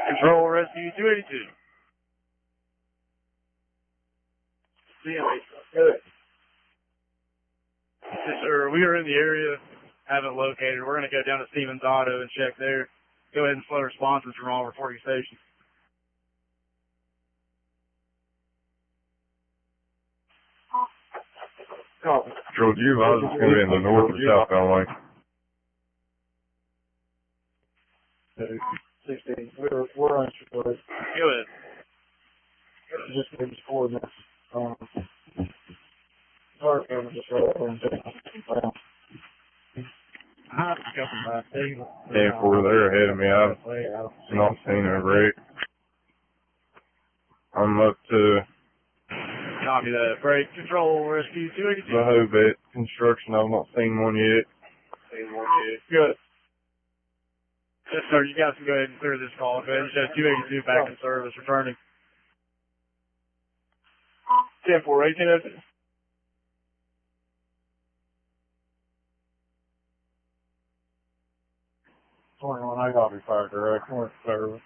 Control Rescue 282. CMH. Good. Yes, sir. We are in the area. Haven't located. We're going to go down to Stevens Auto and check there. Go ahead and slow responses from all reporting stations. Copy. Control you, I was going to be in the north or southbound lane. 16. We're on your place. Go ahead. Just gave us coordinates. Sorry, I'm just right there and down. Coming by. 10-4, they're ahead of me. I've not seen a wreck. I'm up to Copy that. Break. Control Rescue 282. the Hobet construction. I've not seen one yet. Good. Yes, sir. You guys can go ahead and clear this call. Go ahead and show 282 back in service, returning. 10-4, 18. 21, I got me fired direct. North service.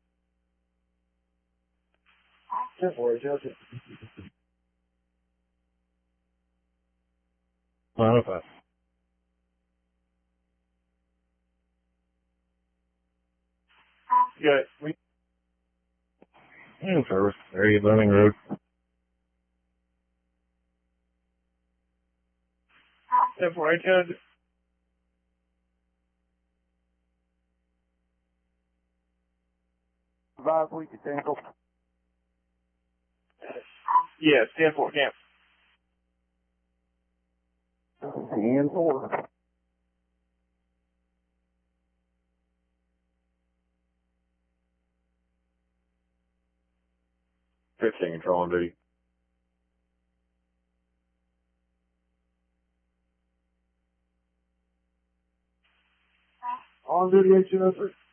10-4, Jesse. 905. Good. In service. There you Learning Road. 10-4, 18. Survive week at Tinkle. Yes, 10-4, camp. 10-4. Control on duty. On duty, HNS.